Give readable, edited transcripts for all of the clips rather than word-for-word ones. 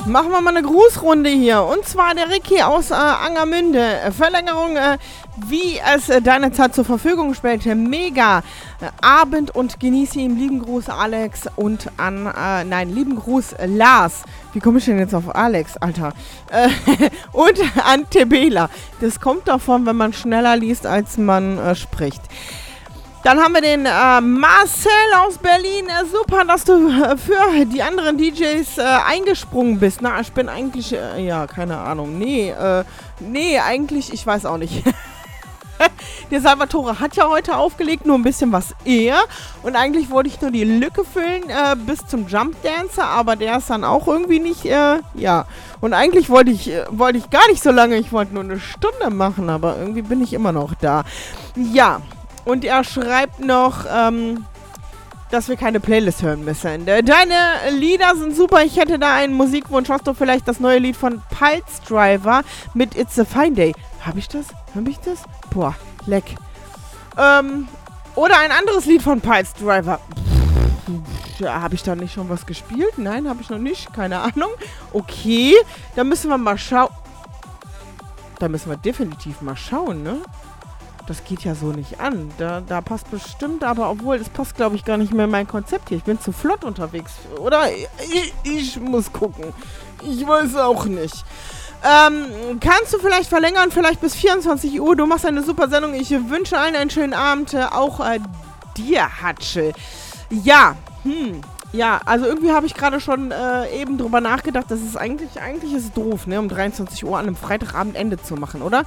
Machen wir mal eine Grußrunde hier. Und zwar der Ricky aus Angermünde. Verlängerung, wie es deine Zeit zur Verfügung stellte. Mega Abend und genieße ihn. Lieben Gruß Alex und lieben Gruß Lars. Wie komme ich denn jetzt auf Alex, Alter? Und an Tebela. Das kommt davon, wenn man schneller liest, als man spricht. Dann haben wir den Marcel aus Berlin. Super, dass du für die anderen DJs eingesprungen bist. Na, ich bin eigentlich, keine Ahnung. Nee, eigentlich, ich weiß auch nicht. Der Salvatore hat ja heute aufgelegt, nur ein bisschen was eher. Und eigentlich wollte ich nur die Lücke füllen bis zum Jump Dancer, aber der ist dann auch irgendwie nicht, Und eigentlich wollte ich gar nicht so lange, ich wollte nur eine Stunde machen, aber irgendwie bin ich immer noch da. Ja. Und er schreibt noch, dass wir keine Playlist hören müssen. Deine Lieder sind super. Ich hätte da einen Musikwunsch. Hast du vielleicht das neue Lied von Pulse Driver mit It's a Fine Day? Hab ich das? Boah, leck. Oder ein anderes Lied von Pulse Driver. Habe ich da nicht schon was gespielt? Nein, habe ich noch nicht. Keine Ahnung. Okay, da müssen wir mal schauen. Da müssen wir definitiv mal schauen, ne? Das geht ja so nicht an. Da passt bestimmt, aber obwohl, das passt, glaube ich, gar nicht mehr in mein Konzept hier. Ich bin zu flott unterwegs. Oder? Ich muss gucken. Ich weiß auch nicht. Kannst du vielleicht verlängern, vielleicht bis 24 Uhr? Du machst eine super Sendung. Ich wünsche allen einen schönen Abend. Auch dir, Hatschel. Ja, ja, also irgendwie habe ich gerade schon eben drüber nachgedacht, dass es eigentlich ist es doof, ne, um 23 Uhr an einem Freitagabend Ende zu machen, oder?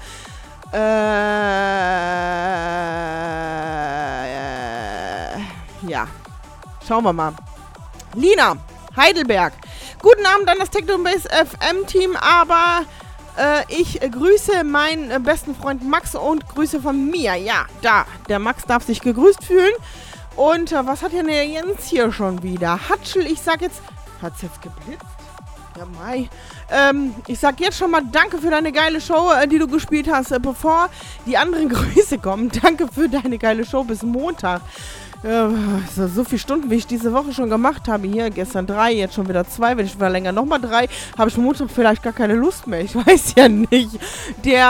Ja. Schauen wir mal. Lina, Heidelberg. Guten Abend an das Techno-Base FM-Team, aber ich grüße meinen besten Freund Max und Grüße von mir. Ja, der Max darf sich gegrüßt fühlen. Und was hat denn der Jens hier schon wieder? Hatschel, ich sag jetzt... Hat's jetzt geblitzt? Ja, Mai. Ich sag jetzt schon mal danke für deine geile Show, die du gespielt hast, bevor die anderen Grüße kommen. Danke für deine geile Show bis Montag. So viele Stunden, wie ich diese Woche schon gemacht habe. Hier gestern 3, jetzt schon wieder 2. Wenn ich verlängere, nochmal 3. Habe ich Montag vielleicht gar keine Lust mehr. Ich weiß ja nicht. Der